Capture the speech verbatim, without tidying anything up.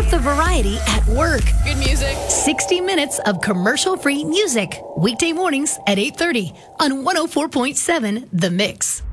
up the variety at work. Good music. sixty minutes of commercial-free music. Weekday mornings at eight thirty on one oh four point seven The Mix.